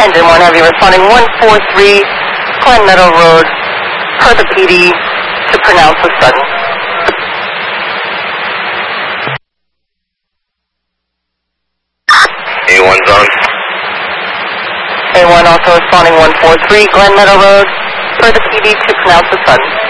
Engine 1 Heavy responding 143 Glen Meadow Road, per the PD to pronounce a sudden. A1's on. A1 also responding 143 Glen Meadow Road, per the PD to pronounce a sudden.